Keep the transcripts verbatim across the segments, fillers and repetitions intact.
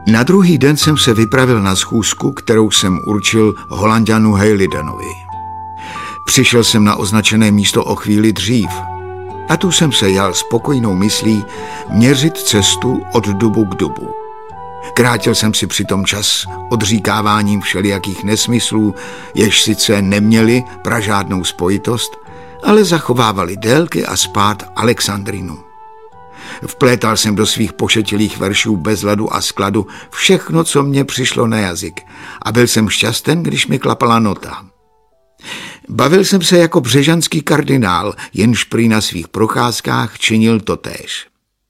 Na druhý den jsem se vypravil na schůzku, kterou jsem určil Holanďanu Heilidenovi. Přišel jsem na označené místo o chvíli dřív a tu jsem se jal spokojnou myslí měřit cestu od dubu k dubu. Krátil jsem si přitom čas odříkáváním všelijakých nesmyslů, jež sice neměli pražádnou spojitost, ale zachovávali délky a spád Alexandrinu. Vplétal jsem do svých pošetilých veršů bez ladu a skladu všechno, co mě přišlo na jazyk, a byl jsem šťasten, když mi klapala nota. Bavil jsem se jako břežanský kardinál, jenž prý na svých procházkách činil totéž.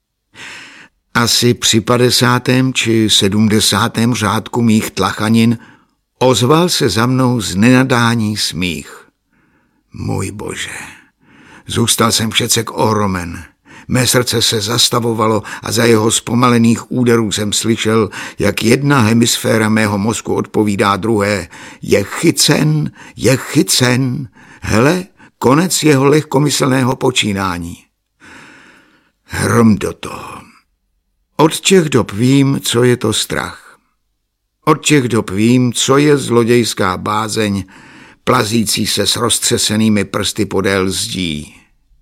Asi při padesátém či sedmdesátém řádku mých tlachanin ozval se za mnou z nenadání smích. Můj bože, zůstal jsem všecek ohromen. Mé srdce se zastavovalo a za jeho zpomalených úderů jsem slyšel, jak jedna hemisféra mého mozku odpovídá druhé. Je chycen, je chycen, hele, konec jeho lehkomyslného počínání. Hrom do toho. Od těch dob vím, co je to strach. Od těch dob vím, co je zlodějská bázeň, plazící se s roztřesenými prsty podél zdí.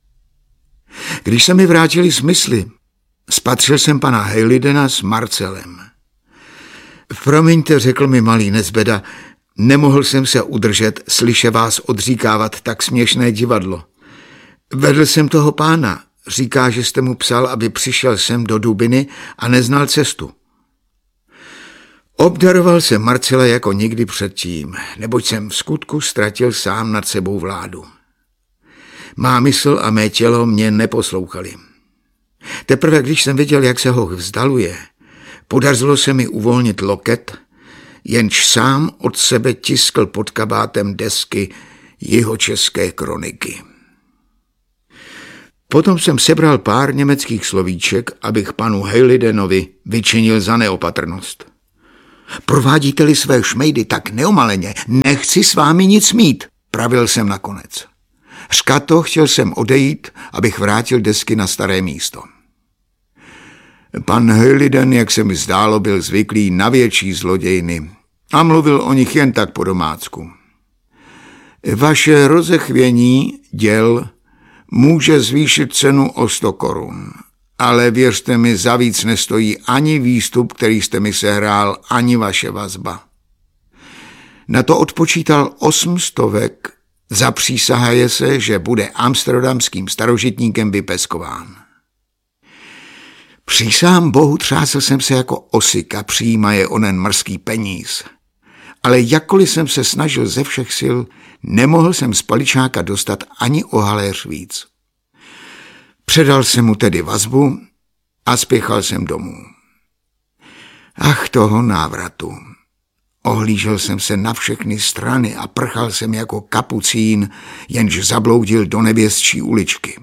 Když se mi vrátili smysly, spatřil jsem pana Heilidena s Marcelem. Promiňte, řekl mi malý Nezbeda, nemohl jsem se udržet, slyše vás odříkávat tak směšné divadlo. Vedl jsem toho pána, říká, že jste mu psal, aby přišel sem do Dubiny a neznal cestu. Obdaroval jsem Marcela jako nikdy předtím, neboť jsem v skutku ztratil sám nad sebou vládu. Má mysl a mé tělo mě neposlouchali. Teprve když jsem viděl, jak se ho vzdaluje, podařilo se mi uvolnit loket, jenž sám od sebe tiskl pod kabátem desky jihočeské kroniky. Potom jsem sebral pár německých slovíček, abych panu Heilidenovi vyčinil za neopatrnost. Provádíte-li své šmejdy tak neomaleně, nechci s vámi nic mít, pravil jsem nakonec. Řkato, chtěl jsem odejít, abych vrátil desky na staré místo. Pan Heiliden, jak se mi zdálo, byl zvyklý na větší zlodějny a mluvil o nich jen tak po domácku. Vaše rozechvění děl může zvýšit cenu o sto korun, ale věřte mi, za víc nestojí ani výstup, který jste mi sehrál, ani vaše vazba. Na to odpočítal osm stovek. Zapřísahaje se, že bude amsterdamským starožitníkem vypeskován. Přísahám Bohu, třásl jsem se jako osika, přijímaje onen mrzký peníz. Ale jakkoliv jsem se snažil ze všech sil, nemohl jsem z paličáka dostat ani o haléř víc. Předal jsem mu tedy vazbu a spěchal jsem domů. Ach, toho návratu. Ohlížel jsem se na všechny strany a prchal jsem jako kapucín, jenž zabloudil do nevěstčí uličky.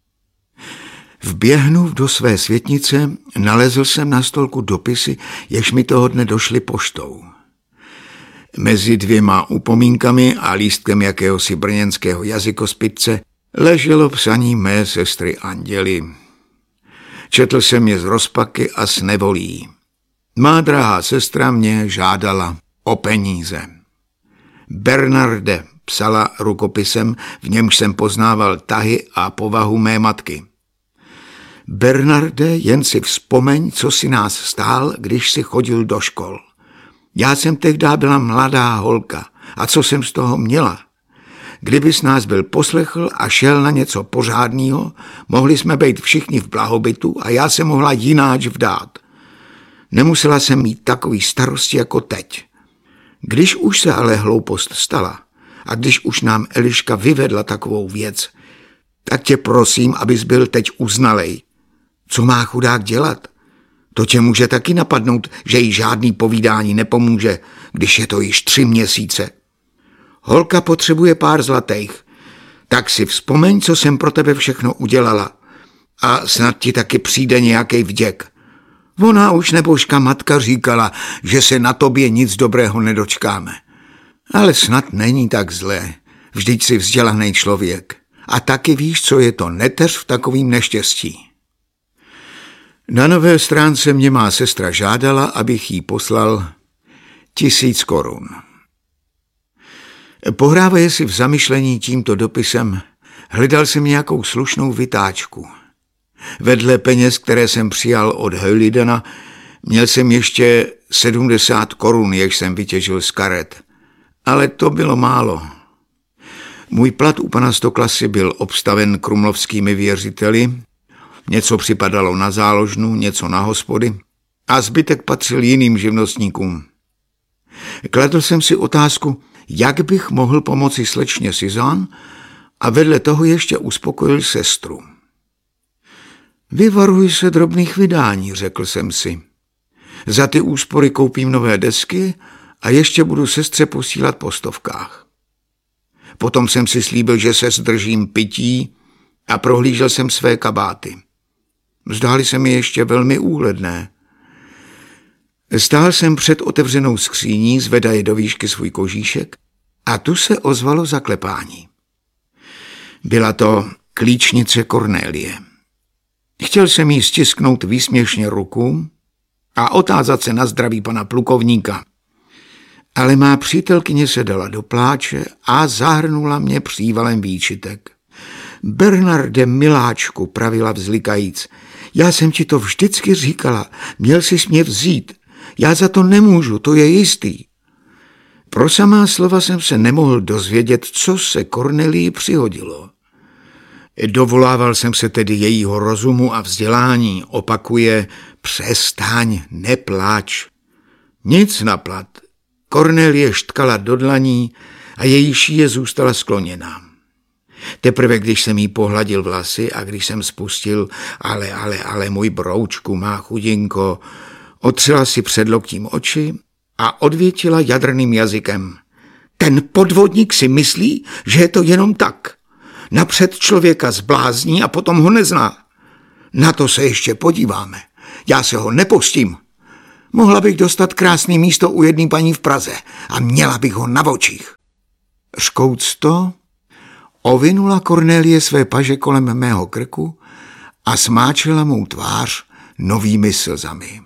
Vběhnув do své světnice, nalezl jsem na stolku dopisy, jež mi toho dne došly poštou. Mezi dvěma upomínkami a lístkem jakéhosi brněnského jazykospitce leželo psaní mé sestry Anděly. Četl jsem je z rozpaky a s nevolí. Má drahá sestra mě žádala o peníze. Bernarde, psala rukopisem, v němž jsem poznával tahy a povahu mé matky. Bernarde, jen si vzpomeň, co si nás stál, když si chodil do škol. Já jsem tehdy byla mladá holka. A co jsem z toho měla? Kdybys nás byl poslechl a šel na něco pořádného, mohli jsme být všichni v blahobytu a já se mohla jináč vdát. Nemusela jsem mít takový starosti jako teď. Když už se ale hloupost stala a když už nám Eliška vyvedla takovou věc, tak tě prosím, abys byl teď uznalej. Co má chudák dělat? To tě může taky napadnout, že jí žádný povídání nepomůže, když je to již tři měsíce. Holka potřebuje pár zlatých, tak si vzpomeň, co jsem pro tebe všechno udělala. A snad ti taky přijde nějaký vděk. Ona už nebožka matka říkala, že se na tobě nic dobrého nedočkáme. Ale snad není tak zlé, vždyť jsi vzdělaný člověk. A taky víš, co je to neteř v takovým neštěstí. Na nové stránce mě má sestra žádala, abych jí poslal tisíc korun. Pohrávaje si v zamyšlení tímto dopisem, hledal jsem nějakou slušnou vytáčku. Vedle peněz, které jsem přijal od Heilidena, měl jsem ještě sedmdesát korun, jež jsem vytěžil z karet. Ale to bylo málo. Můj plat u pana Stoklasy byl obstaven krumlovskými věřiteli, něco připadalo na záložnu, něco na hospody a zbytek patřil jiným živnostníkům. Kladl jsem si otázku, jak bych mohl pomoci slečně Suzanne a vedle toho ještě uspokojil sestru. Vyvaruj se drobných vydání, řekl jsem si. Za ty úspory koupím nové desky a ještě budu sestře posílat po stovkách. Potom jsem si slíbil, že se zdržím pití a prohlížel jsem své kabáty. Zdály se mi ještě velmi úhledné. Stál jsem před otevřenou skříní, zvedaje do výšky svůj kožíšek a tu se ozvalo zaklepání. Byla to klíčnice Kornélie. Chtěl jsem jí stisknout výsměšně ruku a otázat se na zdraví pana plukovníka. Ale má přítelkyně se dala do pláče a zahrnula mě přívalem výčitek. Bernarde, miláčku, pravila vzlikajíc, já jsem ti to vždycky říkala, měl jsi mě vzít. Já za to nemůžu, to je jistý. Pro samá slova jsem se nemohl dozvědět, co se Kornelii přihodilo. Dovolával jsem se tedy jejího rozumu a vzdělání, opakuje, přestaň, nepláč. Nic na plat. Kornélie štkala do dlaní a její šíje zůstala skloněná. Teprve když jsem jí pohladil vlasy a když jsem spustil, ale, ale, ale můj broučku, má chudinko, otřela si před loktím oči a odvětila jadrným jazykem. Ten podvodník si myslí, že je to jenom tak. Napřed člověka zblázní a potom ho nezná. Na to se ještě podíváme. Já se ho nepustím. Mohla bych dostat krásný místo u jedné paní v Praze a měla bych ho na očích. Škoucto ovinula Kornélie své paže kolem mého krku a smáčela mou tvář novými slzami.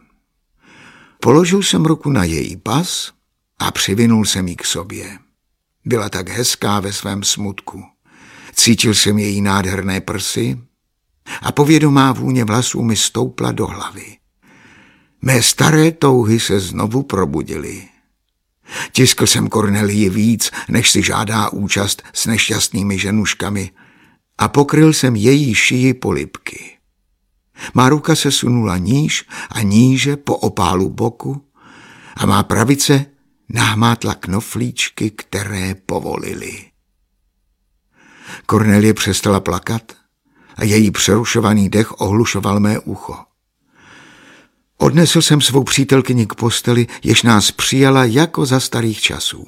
Položil jsem ruku na její pas a přivinul jsem ji k sobě. Byla tak hezká ve svém smutku. Cítil jsem její nádherné prsy a povědomá vůně vlasů mi stoupla do hlavy. Mé staré touhy se znovu probudily. Tiskl jsem Kornelii víc, než si žádá účast s nešťastnými ženuškami a pokryl jsem její šiji polibky. Má ruka se sunula níž a níže po opálu boku a má pravice nahmátla knoflíčky, které povolily. Kornélie přestala plakat a její přerušovaný dech ohlušoval mé ucho. Odnesl jsem svou přítelkyni k posteli, jež nás přijala jako za starých časů.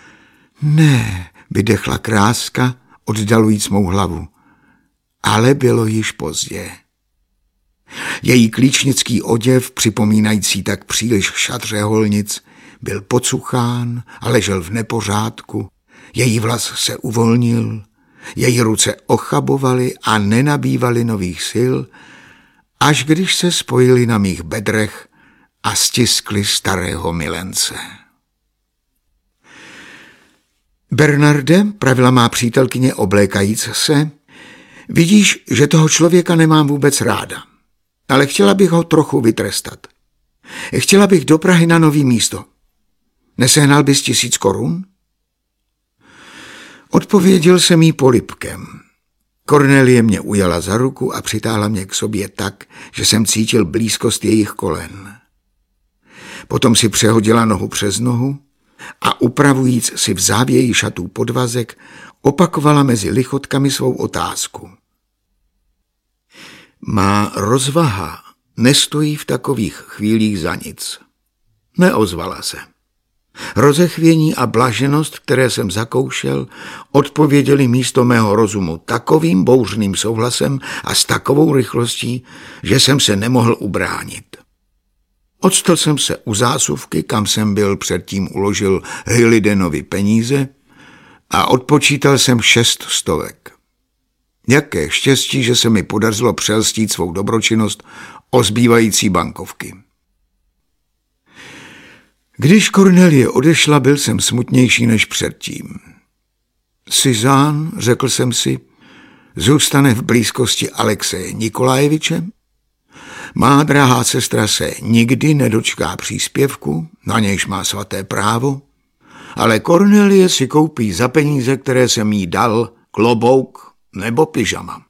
Ne, vydechla kráska, oddalujíc mou hlavu. Ale bylo již pozdě. Její klíčnický oděv, připomínající tak příliš šatře holnic, byl pocuchán a ležel v nepořádku. Její vlas se uvolnil, její ruce ochabovaly a nenabývaly nových sil, až když se spojili na mých bedrech a stiskli starého milence. Bernarde, pravila má přítelkyně oblékajíc se, vidíš, že toho člověka nemám vůbec ráda, ale chtěla bych ho trochu vytrestat. Chtěla bych do Prahy na nový místo. Nesehnal bys tisíc korun? Odpověděl jsem jí polibkem. Kornélie mě ujala za ruku a přitáhla mě k sobě tak, že jsem cítil blízkost jejich kolen. Potom si přehodila nohu přes nohu a upravujíc si v závěji šatů podvazek, opakovala mezi lichotkami svou otázku. Má rozvaha nestojí v takových chvílích za nic. Neozvala se. Rozechvění a blaženost, které jsem zakoušel, odpověděli místo mého rozumu takovým bouřným souhlasem a s takovou rychlostí, že jsem se nemohl ubránit. Odstl jsem se u zásuvky, kam jsem byl předtím uložil Heilidenovi peníze a odpočítal jsem šest stovek. Jaké štěstí, že se mi podařilo přelstít svou dobročinnost o zbývající bankovky. Když Kornélie odešla, byl jsem smutnější než předtím. Suzanne, řekl jsem si, zůstane v blízkosti Alexeje Nikolajeviče. Má drahá sestra se nikdy nedočká příspěvku, na nějž má svaté právo, ale Kornélie si koupí za peníze, které jsem jí dal, klobouk nebo pyžama.